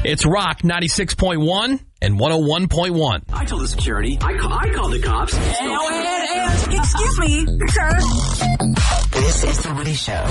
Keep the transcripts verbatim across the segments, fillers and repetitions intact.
It's Rock ninety-six point one and one oh one point one. I told the security. I, call, I called the cops. Hey, oh, hey, hey, excuse me, sir. This is The Woody Show.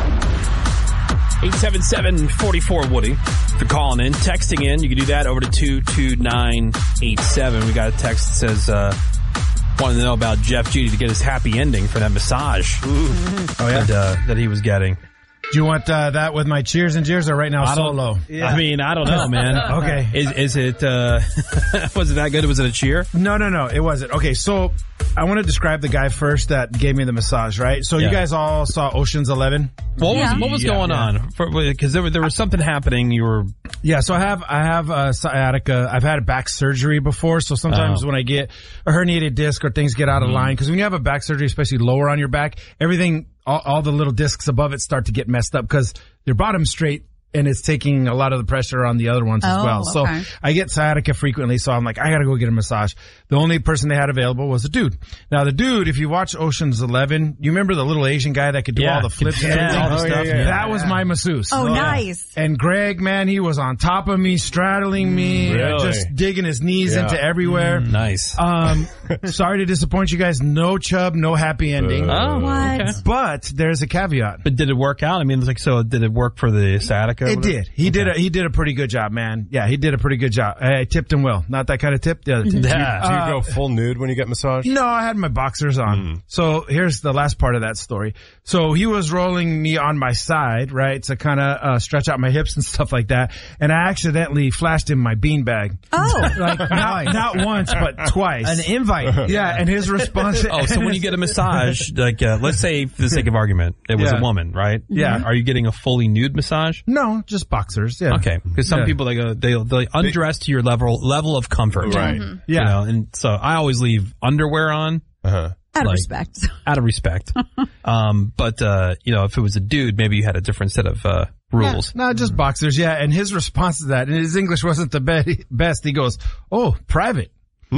eight seven seven, four four, Woody. If you're calling in, texting in, you can do that over to two two nine eight seven. We got a text that says, uh, wanted to know about Jeff Judy to get his happy ending for that massage Oh, yeah? that, uh, that he was getting. Do you want uh, that with my cheers and jeers or right now I don't- solo? Yeah. I mean, I don't know, man. Okay. Is is it, uh, was it that good? Was it a cheer? No, no, no. It wasn't. Okay, so I want to describe the guy first that gave me the massage, right? So Yeah. you guys all saw Ocean's Eleven? What Yeah. was what was Yeah, going yeah. on? Because there, was- there was something happening. You were Yeah, so I have I have uh, sciatica. I've had back surgery before, so sometimes Oh. when I get a herniated disc or things get out of line, because when you have a back surgery, especially lower on your back, everything, all, all the little discs above it start to get messed up because your bottom's straight and it's taking a lot of the pressure on the other ones as Oh, well. So okay. I get sciatica frequently, so I'm like, I gotta go get a massage. The only person they had available was a dude. Now the dude, if you watch Ocean's Eleven, you remember the little Asian guy that could do Yeah. all the flips and Yeah. everything? All the Oh, stuff? yeah, yeah. Yeah. That was my masseuse. Oh, nice. And Greg, man, he was on top of me, straddling me, uh, Really? just digging his knees Yeah. into everywhere. nice. Um, sorry to disappoint you guys. No chub, no happy ending. Oh, What? okay. But there's a caveat. But did it work out? I mean, it's like, so did it work for the sciatica? It did. He did a he did a pretty good job, man. Yeah, he did a pretty good job. I, I tipped him well. Not that kind of tip. The other tip. Yeah. Do you Uh, go full nude when you get massaged? No, I had my boxers on. So here's the last part of that story. So he was rolling me on my side, right, to kind of uh, stretch out my hips and stuff like that. And I accidentally flashed him my beanbag. Oh. Like not, not once, but twice. An invite. Yeah, and his response. Oh, so when you get a massage, like, uh, let's say for the sake of argument, it was Yeah. a woman, right? Yeah. Are you getting a fully nude massage? No, just boxers. Yeah. Okay. Because some Yeah. people, they go, they, they undress to your level, level of comfort. Right. You Yeah. know, and so I always leave underwear on Uh-huh. Out of Like- respect. out of respect. um, but, uh, you know, if it was a dude, maybe you had a different set of, uh, rules. No, just boxers. Yeah. And his response to that, and his English wasn't the be- best. He goes, "Oh, private."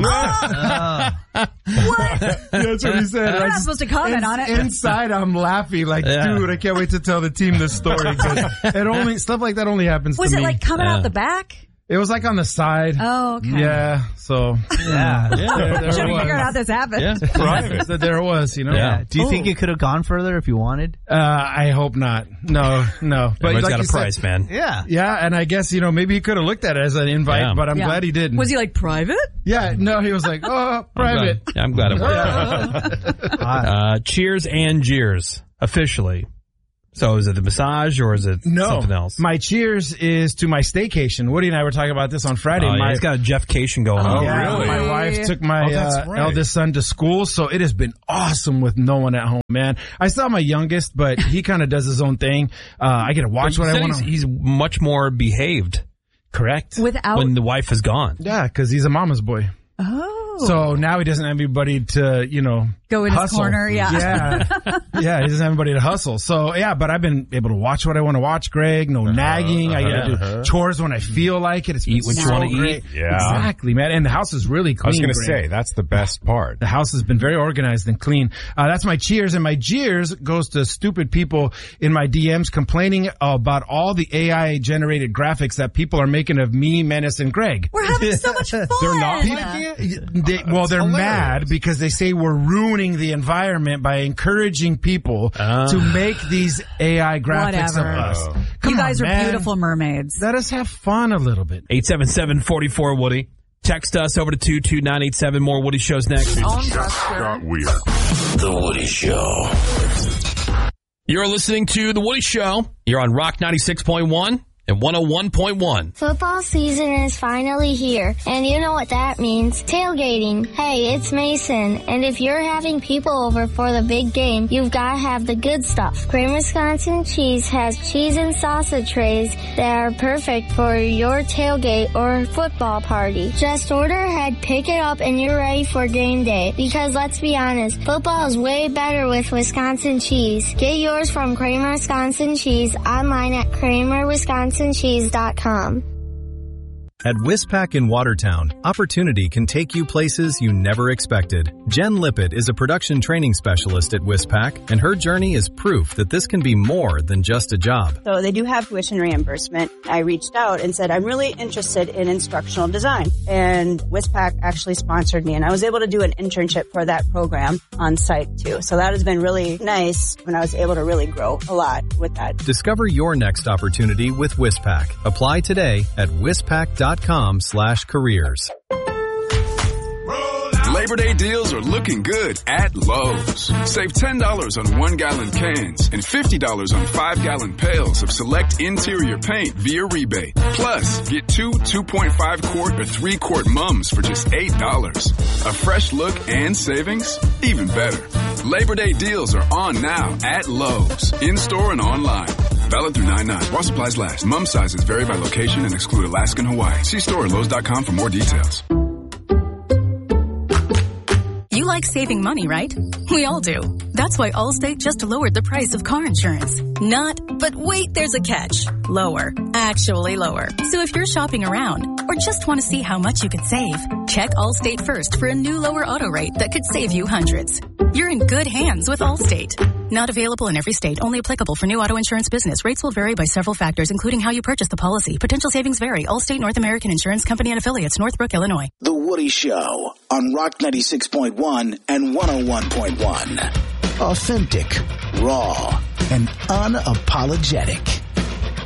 What? That's what he said. You're I not just- supposed to comment on it. Inside, I'm laughing like, Yeah. dude, I can't wait to tell the team this story. 'Cause it only stuff like that only happens Was to it me. like coming Yeah. out the back? It was like on the side. Oh, okay. Yeah. So Yeah. Yeah. there, there Should have was. figured out this happened. Yeah. Private. So there it was. You know. Yeah. Do you think you could have gone further if you wanted? Uh, I hope not. No, no. But Everybody's like got you a price, said, man. Yeah. Yeah, and I guess you know maybe he could have looked at it as an invite, Yeah. but I'm Yeah. glad he didn't. Was he like private? Yeah. No, he was like, oh, private. Yeah, I'm glad it worked. Uh, cheers and jeers, officially. So is it the massage or is it No, something else? my cheers is to my staycation. Woody and I were talking about this on Friday. Oh, yeah, my, he's got a Jeff Cation going Oh, on. yeah, really? my wife took my Oh, that's uh, right. eldest son to school, so it has been awesome with no one at home, man. I saw my youngest, but he kind of does his own thing. Uh, I get to watch But what you I said want he's, to. he's much more behaved Correct. Without. when the wife is gone. Yeah, because he's a mama's boy. Oh. So now he doesn't have anybody to, you know, Go in his hustle. corner, yeah. Yeah. Yeah, he doesn't have anybody to hustle. So yeah, but I've been able to watch what I want to watch, Greg. No nagging. I get to do chores when I feel like it. It's Eat been what you so wanna great. eat. Yeah. Exactly, man. And the house is really clean. I was going to Greg. say, that's the best part. The house has been very organized and clean. Uh, that's my cheers. And my jeers goes to stupid people in my D Ms complaining about all the A I generated graphics that people are making of me, Menace, and Greg. We're having so much fun. They're not They, well, they're hilarious. mad because they say we're ruining the environment by encouraging people Ah. to make these A I graphics Whatever. of us. Oh. Come You guys on, are man. beautiful mermaids. Let us have fun a little bit. eight seven seven, four four, Woody. Text us over to two two nine eight seven. More Woody shows next. Got weird. The Woody Show. You're listening to The Woody Show. You're on Rock ninety-six point one and one oh one point one. Football season is finally here, and you know what that means. Tailgating. Hey, it's Mason, and if you're having people over for the big game, you've got to have the good stuff. Kramer Wisconsin Cheese has cheese and salsa trays that are perfect for your tailgate or football party. Just order ahead, pick it up, and you're ready for game day. Because let's be honest, football is way better with Wisconsin cheese. Get yours from Kramer Wisconsin Cheese online at kramer wisconsin cheese dot com. At Wispac in Watertown, opportunity can take you places you never expected. Jen Lippett is a production training specialist at Wispac, and her journey is proof that this can be more than just a job. So they do have tuition reimbursement. I reached out and said, I'm really interested in instructional design. And Wispac actually sponsored me, and I was able to do an internship for that program on site too. So that has been really nice when I was able to really grow a lot with that. Discover your next opportunity with Wispac. Apply today at wispac dot com slash careers. Labor Day deals are looking good at Lowe's. Save ten dollars on one-gallon cans and fifty dollars on five-gallon pails of select interior paint via rebate. Plus, get two two point five quart or three quart mums for just eight dollars. A fresh look and savings? Even better. Labor Day deals are on now at Lowe's, in-store and online. Valid through nine nine. While supplies last. Mum sizes vary by location and exclude Alaska and Hawaii. See store at Lowe's dot com for more details. You like saving money, right? We all do. That's why Allstate just lowered the price of car insurance. Not, but wait, there's a catch. Lower. Actually lower. So if you're shopping around or just want to see how much you could save, check Allstate first for a new lower auto rate that could save you hundreds. You're in good hands with Allstate. Not available in every state. Only applicable for new auto insurance business. Rates will vary by several factors, including how you purchase the policy. Potential savings vary. Allstate North American Insurance Company and Affiliates, Northbrook, Illinois. The Woody Show on Rock ninety-six point one and one oh one point one. Authentic, raw, and unapologetic.